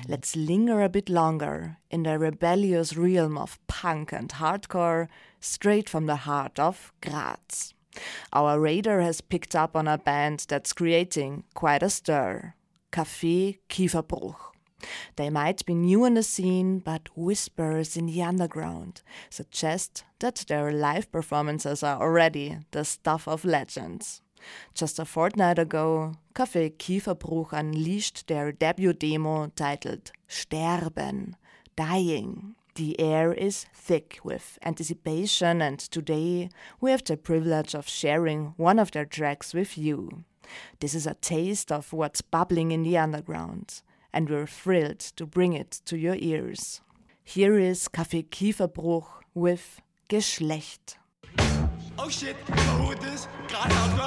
Let's linger a bit longer in the rebellious realm of punk and hardcore, straight from the heart of Graz. Our radar has picked up on a band that's creating quite a stir. Café Kieferbruch. They might be new in the scene, but whispers in the underground suggest that their live performances are already the stuff of legends. Just a fortnight ago, Café Kieferbruch unleashed their debut demo titled Sterben, Dying. The air is thick with anticipation, and today we have the privilege of sharing one of their tracks with you. This is a taste of what's bubbling in the underground, and we're thrilled to bring it to your ears. Here is Café Kieferbruch with Geschlecht. Oh shit, who this? Gerade Hardcore.